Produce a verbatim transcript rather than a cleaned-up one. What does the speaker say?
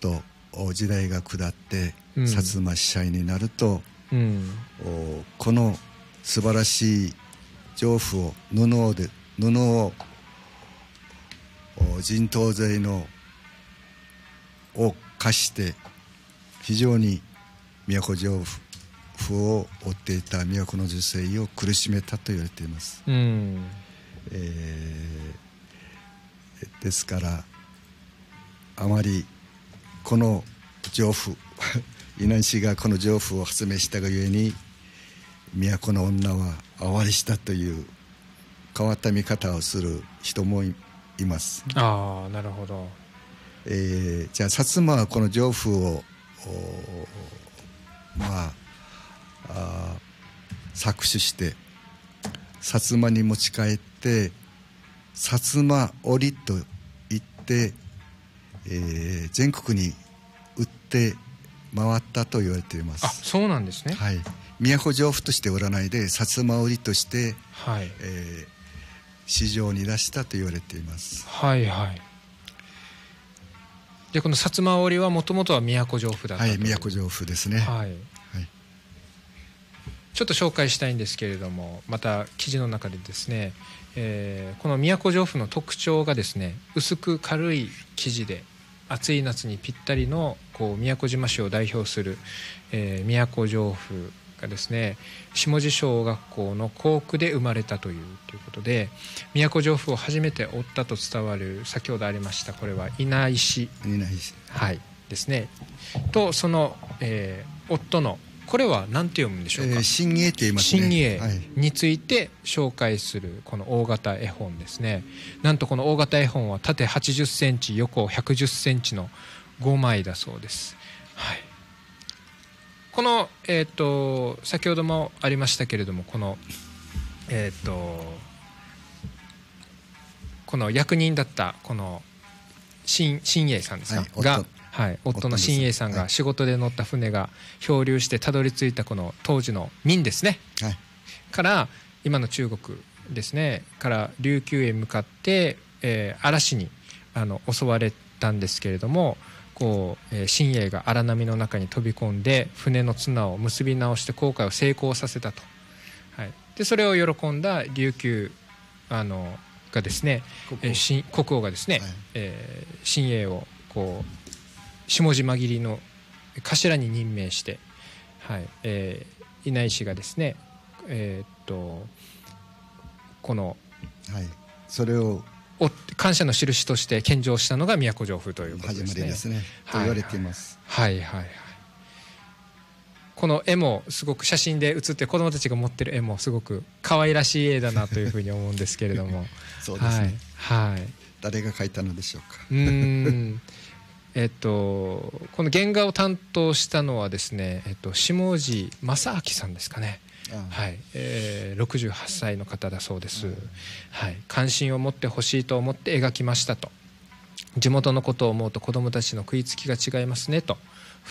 と時代が下って、うん、薩摩支配になると、うん、この素晴らしい上布を布で布を人頭税のを貸して非常に都上布を追っていた都の女性を苦しめたと言われています、うんえー、ですからあまりこの上布稲荷氏がこの上布を発明したがゆえに都の女は哀れしたという変わった見方をする人も い, います。 ああ、なるほど。 えー、じゃあ薩摩はこの上布をまああ搾取して薩摩に持ち帰って薩摩織と言って、えー、全国に売って回ったと言われています。 あ、そうなんですね。 はい、都上布として売らないで薩摩織として、はいえー、市場に出したと言われています。 はいはい。でこの薩摩織はもともとは都上布だったと。 はい、都上布ですね。はい、はい、 ちょっと紹介したいんですけれども、また記事の中でですね、えー、この都上布の特徴がですね、薄く軽い生地で暑い夏にぴったりのこう宮古島市を代表する、えー、都上布がですね、下地小学校の校区で生まれたというということで、都上布を初めて織ったと伝わる、先ほどありましたこれは稲石、 稲石、 はいですね、とその、えー、夫のこれは何て読むんでしょうか。 えー、新栄と言いますね。 新栄について紹介するこの大型絵本ですね。なんとこの大型絵本は縦はちじゅっセンチ横ひゃくじゅっセンチのごまいだそうです。はい、この、えー、と先ほどもありましたけれども、この、えー、とこの役人だったこの新栄さんですか、はい、がはい、夫の新栄さんが仕事で乗った船が漂流してたどり着いたこの当時の明ですね、はい、から今の中国ですねから琉球へ向かって、えー、嵐にあの襲われたんですけれども、こう、えー、新栄が荒波の中に飛び込んで船の綱を結び直して航海を成功させたと、はい、でそれを喜んだ琉球あのがですね国王、えー、国王がですね、はいえー、新栄をこう下島切りの頭に任命して、はいえー、稲井氏がですね、えー、っとこの、 はい、それを感謝の印として献上したのが都上布ということですね。 始まりですね、と言われています。 はいはいはい、この絵もすごく写真で写って子どもたちが持ってる絵もすごく可愛らしい絵だなというふうに思うんですけれどもそうですね、 はいはい、 誰が描いたのでしょうか。 うーんえっと、この原画を担当したのはですね、えっと、下地正明さんですかね、はいえー、ろくじゅうはっさいの方だそうです、はい、関心を持ってほしいと思って描きましたと、地元のことを思うと子どもたちの食いつきが違いますねと